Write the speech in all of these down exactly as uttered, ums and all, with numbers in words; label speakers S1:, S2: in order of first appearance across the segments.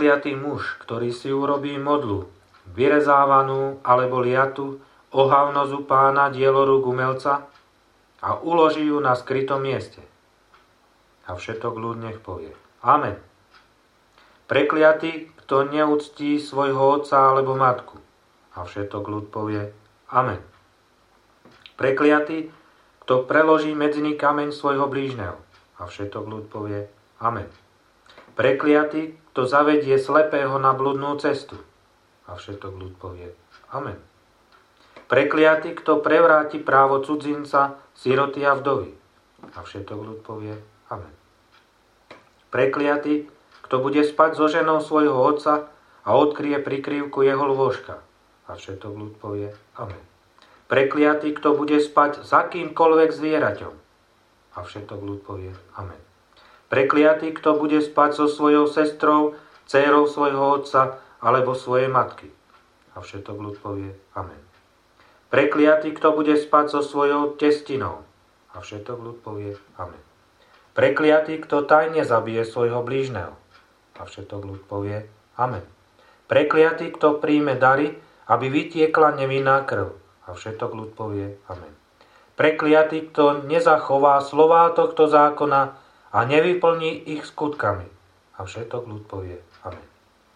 S1: Prekliatý muž, ktorý si urobí modlu, vyrezávanú alebo liatu, ohavnozu pána dielorúk umelca a uloží ju na skrytom mieste. A všetok ľud nech povie. Amen. Prekliatý, kto neúctí svojho otca alebo matku. A všetok ľud povie. Amen. Prekliatý, kto preloží medzný kameň svojho blížneho. A všetok ľud povie. Amen. Prekliatý, kto zavedie slepého na bludnú cestu. A všetok ľud povie. Amen. Prekliatý, kto prevráti právo cudzinca, siroty a vdovy. A všetok ľud povie. Amen. Prekliatý, kto bude spať so ženou svojho otca a odkryje prikryvku jeho lôžka. A všetok ľud povie. Amen. Prekliatý, kto bude spať s akýmkoľvek zvieraťom. A všetok ľud povie. Amen. Prekliatý, kto bude spať so svojou sestrou, dcérou svojho otca alebo svojej matky. A všetok ľud povie. Amen. Prekliatý, kto bude spať so svojou testinou. A všetok ľud povie. Amen. Prekliatý, kto tajne zabije svojho blížneho. A všetok ľud povie. Amen. Prekliatý, kto príjme dary, aby vytiekla nevinná krv. A všetok ľud povie. Amen. Prekliatý, kto nezachová slová tohto zákona a nevyplní ich skutkami. A všetok ľud povie. Amen.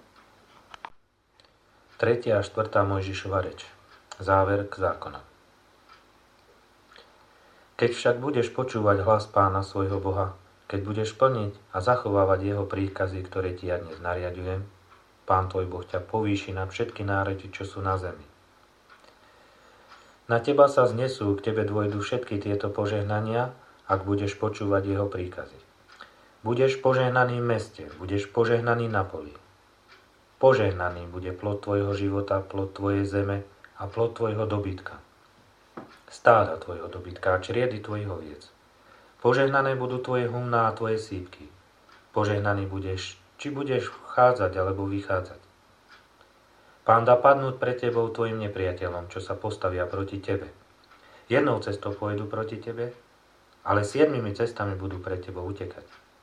S1: Tretia a štvrtá Mojžišova reč. Záver k zákonam. Keď však budeš počúvať hlas Pána svojho Boha, keď budeš plniť a zachovávať jeho príkazy, ktoré ti ja dnes nariadujem, Pán tvoj Boh ťa povýši nad všetky národy, čo sú na zemi. Na teba sa znesú, k tebe dôjdu všetky tieto požehnania, ak budeš počúvať jeho príkazy. Budeš požehnaný v meste, budeš požehnaný na poli. Požehnaný bude plod tvojho života, plod tvojej zeme a plod tvojho dobytka. Stáda tvojho dobytka a čriedy tvojich oviec. Požehnané budú tvoje humná a tvoje sípky. Požehnaný budeš, či budeš vchádzať alebo vychádzať. Pán dá padnúť pre tebou tvojim nepriateľom, čo sa postavia proti tebe. Jednou cestou pôjdu proti tebe, ale siedmimi cestami budú pre tebou utekať.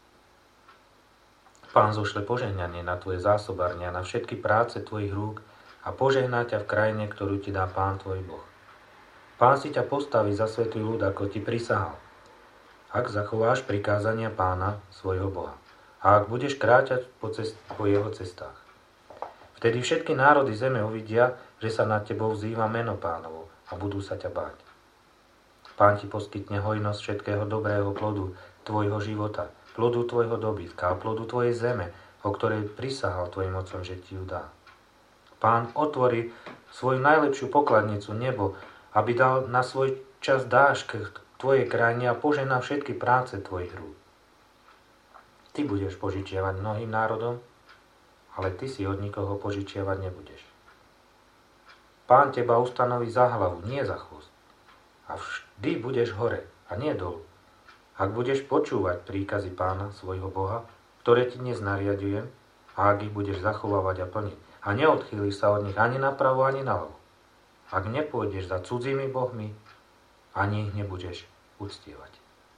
S1: Pán zošle požehnanie na tvoje zásobárne a na všetky práce tvojich rúk a požehná ťa v krajine, ktorú ti dá Pán tvoj Boh. Pán si ťa postaví za svätý ľud, ako ti prisahal, ak zachováš prikázania Pána, svojho Boha, a ak budeš kráčať po, cest, po jeho cestách. Vtedy všetky národy zeme uvidia, že sa nad tebou vzýva meno Pánovo a budú sa ťa báť. Pán ti poskytne hojnosť všetkého dobrého plodu tvojho života, plodu tvojho dobytka a plodu tvojej zeme, o ktorej prisahal tvojim otcom, že ti ju dá. Pán otvorí svoju najlepšiu pokladnicu nebo, aby dal na svoj čas dážď tvojej krajine a požehná všetky práce tvojich rúk. Ty budeš požičiavať mnohým národom, ale ty si od nikoho požičiavať nebudeš. Pán teba ustanoví za hlavu, nie za chvost. A vždy budeš hore a nie dolu. Ak budeš počúvať príkazy Pána, svojho Boha, ktoré ti dnes nariadujem, a ak ich budeš zachovávať a plniť, a neodchýliš sa od nich ani napravo, ani naľavo. Ak nepôjdeš za cudzími bohmi, ani ich nebudeš uctievať.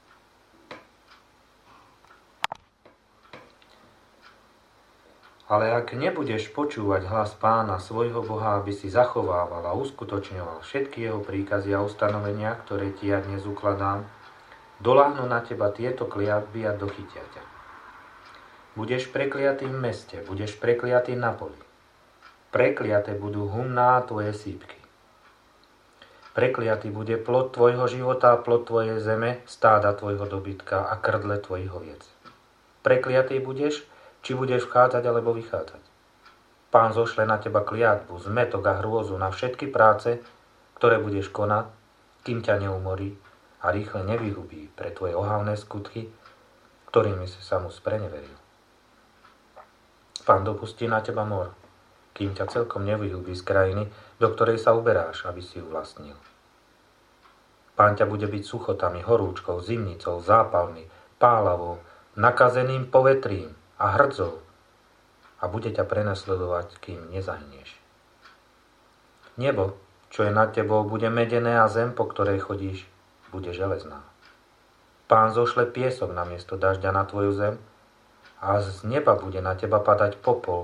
S1: Ale ak nebudeš počúvať hlas Pána, svojho Boha, aby si zachovával a uskutočňoval všetky jeho príkazy a ustanovenia, ktoré ti ja dnes ukladám, doľahnú na teba tieto kliatby a dochytia ťa. Budeš prekliatý v meste, budeš prekliatý na poli. Prekliaté budú humná tvoje sípky. Prekliatý bude plod tvojho života a plod tvojej zeme, stáda tvojho dobytka a krdle tvojich oviec. Prekliatý budeš, či budeš vchádzať alebo vychádzať. Pán zošle na teba kliatbu, zmätok a hrôzu na všetky práce, ktoré budeš konať, kým ťa neumorí a rýchle nevyhubí pre tvoje ohavné skutky, ktorými si sa mu spreneveril. Pán dopustí na teba mor, kým ťa celkom nevyhubí z krajiny, do ktorej sa uberáš, aby si ju vlastnil. Pán ťa bude byť suchotami, horúčkou, zimnicou, zápalmi, pálavou, nakazeným povetrím a hrdzou a bude ťa prenasledovať, kým nezahyneš. Nebo, čo je nad tebou, bude medené a zem, po ktorej chodíš, bude železná. Pán zošle piesok namiesto dažďa na tvoju zem a z neba bude na teba padať popol